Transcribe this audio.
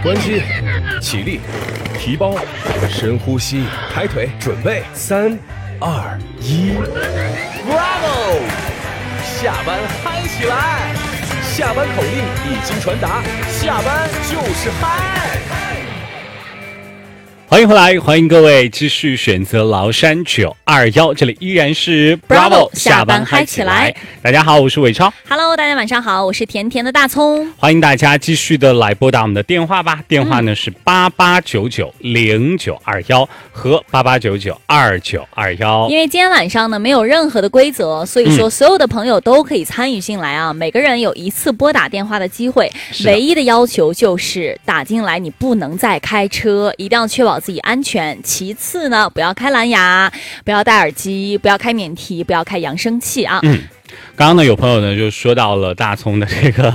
关机，起立，提包，深呼吸，抬腿，准备，3、2、1 ，Bravo！ 下班嗨起来！下班口令已经传达，下班就是嗨！ 欢迎回来，欢迎各位继续选择崂山921，这里依然是 Bravo 下班嗨起来。大家好，我是伟超。 Hello， 大家晚上好，我是甜甜的大葱。 欢迎大家继续的来拨打我们的电话吧，电话呢是88990921和88992921。 因为今天晚上呢没有任何的规则，所以说所有的朋友都可以参与进来啊，每个人有一次拨打电话的机会，唯一的要求就是打进来你不能再开车，一定要确保自己安全。其次呢，不要开蓝牙，不要戴耳机，不要开免提，不要开扬声器啊。 刚刚呢有朋友呢就说到了大葱的这个